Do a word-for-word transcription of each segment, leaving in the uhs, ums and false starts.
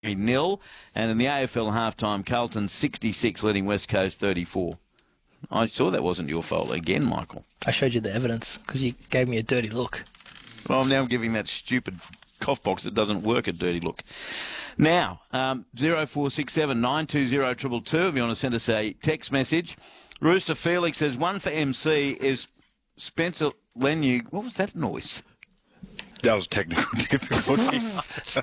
nil. And in the A F L halftime, Carlton sixty-six leading West Coast thirty-four. I saw that wasn't your fault again, Michael. I showed you the evidence because you gave me a dirty look. Well, now I'm giving that stupid cough box that doesn't work a dirty look. Now, um, zero four six seven nine two zero two two two if you want to send us a text message. Rooster Felix says one for M C is Spencer Leniu. What was that noise? That was technical difficulties.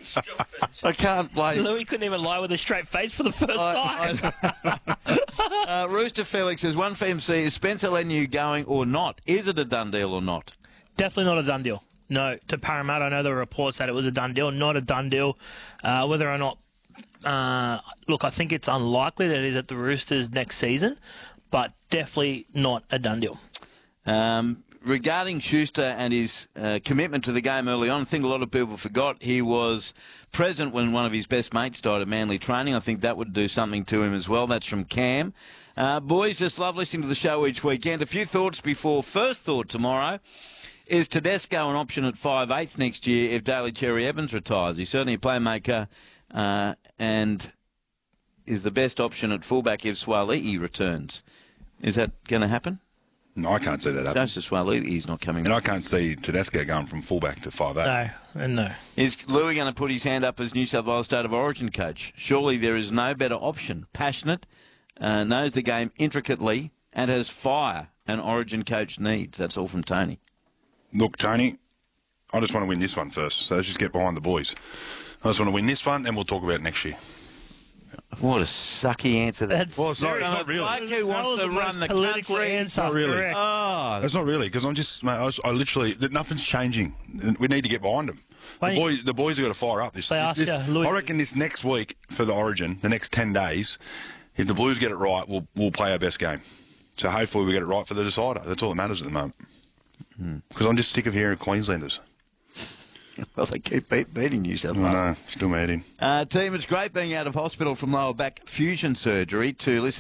I can't blame. Louis couldn't even lie with a straight face for the first I, time. I, uh, Rooster Felix says one for M C is Spencer Leniu going or not? Is it a done deal or not? Definitely not a done deal. No, to Parramatta, I know there were reports that it was a done deal. Not a done deal. Uh, whether or not, uh, look, I think it's unlikely that it is at the Roosters next season, but definitely not a done deal. Um, regarding Schuster and his uh, commitment to the game early on, I think a lot of people forgot he was present when one of his best mates died at Manly training. I think that would do something to him as well. That's from Cam. Uh, boys, just love listening to the show each weekend. A few thoughts before first thought tomorrow. Is Tedesco an option at five eighth next year if Daly Cherry Evans retires? He's certainly a playmaker uh, and is the best option at fullback if Swali'i returns. Is that going to happen? No, I can't see that happen. Joseph Swali'i's not coming And back. I can't see Tedesco going from fullback to five eight. No, and no. Is Louis going to put his hand up as New South Wales State of Origin coach? Surely there is no better option. Passionate, uh, knows the game intricately, and has fire an Origin coach needs. That's all from Tony. Look, Tony, I just want to win this one first. So let's just get behind the boys. I just want to win this one, and we'll talk about it next year. What a sucky answer that That's Well, it's not, very- it's not really. Like who That wants was to the run most the political country? answer. Not really. Correct. Oh, That's not really, because I'm just, mate, I, was, I literally, that nothing's changing. We need to get behind them. Why The, don't boy, the boys have got to fire up. This, They this, asked this you, Louis- I reckon this next week for the Origin, the next ten days, if the Blues get it right, we'll, we'll play our best game. So hopefully we get it right for the decider. That's all that matters at the moment. Because I'm just sick of hearing Queenslanders. well, they keep beat, beating New South I Wales. know, still mad in. Uh, team, it's great being out of hospital from lower back fusion surgery to listen